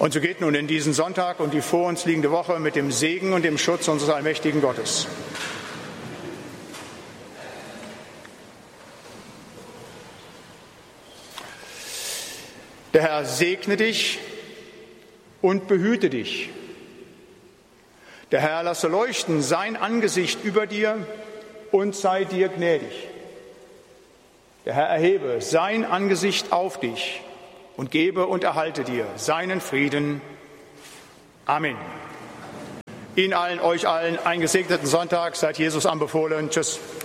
Und so geht nun in diesen Sonntag und die vor uns liegende Woche mit dem Segen und dem Schutz unseres allmächtigen Gottes. Der Herr segne dich und behüte dich. Der Herr lasse leuchten sein Angesicht über dir und sei dir gnädig. Der Herr erhebe sein Angesicht auf dich und gebe und erhalte dir seinen Frieden. Amen. Ihnen allen, euch allen einen gesegneten Sonntag. Seid Jesus anbefohlen. Tschüss.